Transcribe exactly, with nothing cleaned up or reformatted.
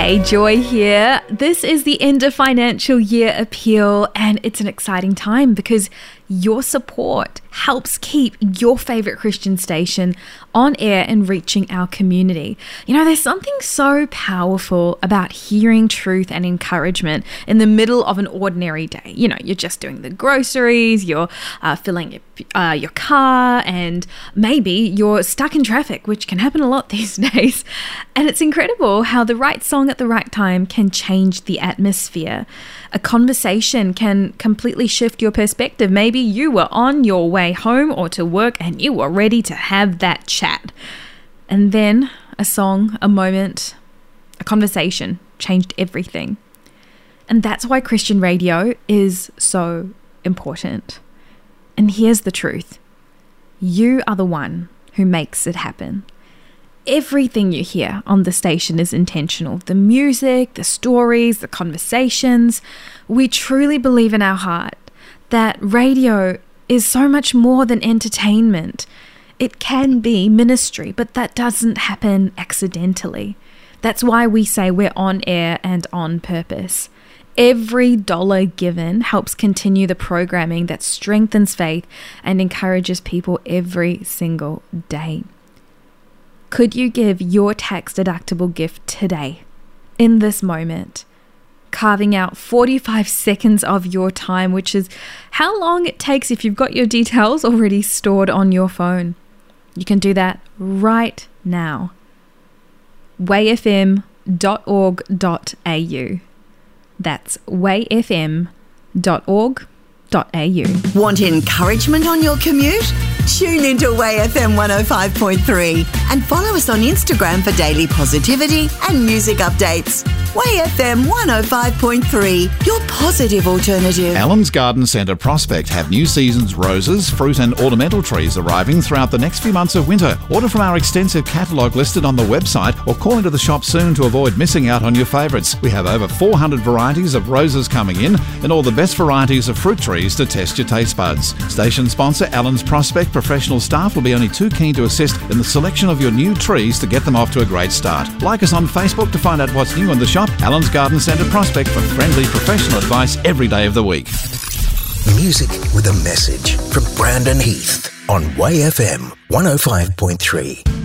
Hey, Joy here. This is the end of financial year appeal, and it's an exciting time because your support helps keep your favorite Christian station on air and reaching our community. You know, there's something so powerful about hearing truth and encouragement in the middle of an ordinary day. You know, you're just doing the groceries, you're uh, filling your, uh, your car, and maybe you're stuck in traffic, which can happen a lot these days. And it's incredible how the right song at the right time can change the atmosphere. A conversation can completely shift your perspective. Maybe you were on your way home or to work and you were ready to have that chat. And then a song, a moment, a conversation changed everything. And that's why Christian radio is so important. And here's the truth. You are the one who makes it happen. Everything you hear on the station is intentional. The music, the stories, the conversations. We truly believe in our heart that radio is so much more than entertainment. It can be ministry, but that doesn't happen accidentally. That's why we say we're on air and on purpose. Every dollar given helps continue the programming that strengthens faith and encourages people every single day. Could you give your tax-deductible gift today, in this moment, carving out forty-five seconds of your time, which is how long it takes if you've got your details already stored on your phone? You can do that right now. way f m dot org dot a u. That's way f m dot org dot a u. Want encouragement on your commute? Tune into Way F M one oh five point three and follow us on Instagram for daily positivity and music updates. Way F M one oh five point three, your positive alternative. Allen's Garden Centre Prospect have new season's roses, fruit and ornamental trees arriving throughout the next few months of winter. Order from our extensive catalogue listed on the website or call into the shop soon to avoid missing out on your favourites. We have over four hundred varieties of roses coming in and all the best varieties of fruit trees to test your taste buds. Station sponsor Allen's Prospect professional staff will be only too keen to assist in the selection of your new trees to get them off to a great start. Like us on Facebook to find out what's new in the shop. Allen's Garden Centre Prospect for friendly professional advice every day of the week. Music with a message from Brandon Heath on Way F M one oh five point three.